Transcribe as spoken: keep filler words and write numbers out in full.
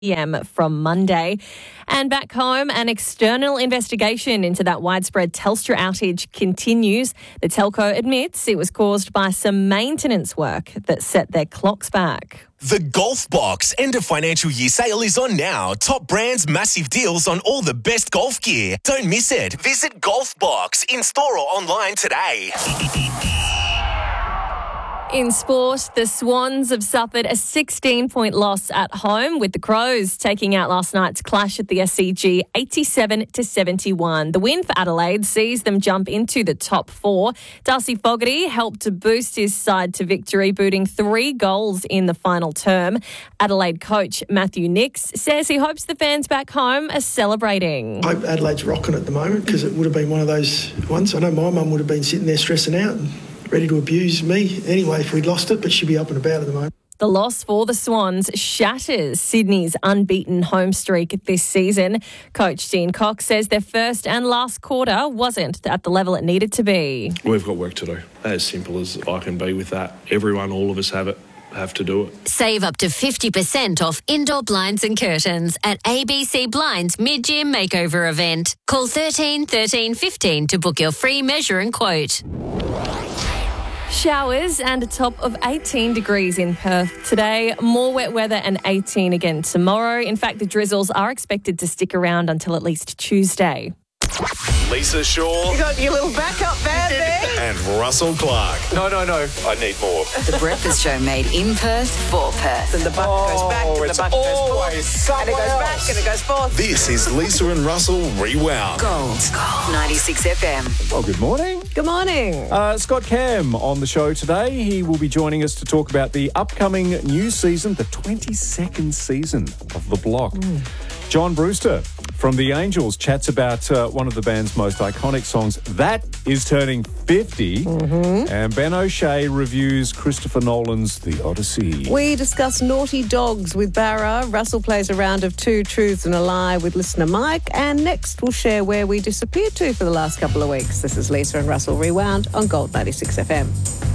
p m from Monday. And back home, an external investigation into that widespread Telstra outage continues. The telco admits it was caused by some maintenance work that set their clocks back. The Golf Box end of financial year sale is on now. Top brands, massive deals on all the best golf gear. Don't miss it. Visit Golf Box in store or online today. In sport, the Swans have suffered a sixteen-point loss at home, with the Crows taking out last night's clash at the S C G eighty-seven to seventy-one. The win for Adelaide sees them jump into the top four. Darcy Fogarty helped to boost his side to victory, booting three goals in the final term. Adelaide coach Matthew Nicks says he hopes the fans back home are celebrating. I hope Adelaide's rocking at the moment, because it would have been one of those ones. I know my mum would have been sitting there stressing out and ready to abuse me anyway if we'd lost it, but she'd be up and about at the moment. The loss for the Swans shatters Sydney's unbeaten home streak this season. Coach Dean Cox says their first and last quarter wasn't at the level it needed to be. We've got work to do. As simple as I can be with that. Everyone, all of us have it. have to do it. Save up to fifty percent off indoor blinds and curtains at A B C Blinds mid-year makeover event. Call thirteen thirteen fifteen to book your free measure and quote. Showers and a top of eighteen degrees in Perth today. More wet weather and eighteen again tomorrow. In fact, the drizzles are expected to stick around until at least Tuesday. Lisa Shaw. You got your little backup band there. And Russell Clark. No, no, no. I need more. The Breakfast Show made in Perth for Perth. And the buck Oh, goes back and it's the buck goes always forth. And it goes somewhere back else. and it goes forth. This is Lisa and Russell Rewound. Gold. ninety-six F M. Well, good morning. Good morning. Uh, Scott Cam on the show today. He will be joining us to talk about the upcoming new season, the twenty-second season of The Block. Mm. John Brewster from The Angels chats about uh, one of the band's most iconic songs, that is turning fifty. Mm-hmm. And Ben O'Shea reviews Christopher Nolan's The Odyssey. We discuss naughty dogs with Barra. Russell plays a round of two truths and a lie with listener Mike. And next we'll share where we disappeared to for the last couple of weeks. This is Lisa and Russell Rewound on Gold ninety-six F M.